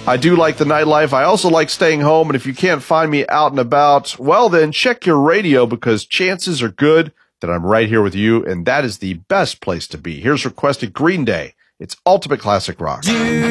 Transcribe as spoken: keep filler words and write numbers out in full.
I do like the nightlife. I also like staying home. And if you can't find me out and about, well, then check your radio, because chances are good that I'm right here with you. And that is the best place to be. Here's requested Green Day. It's Ultimate Classic Rock.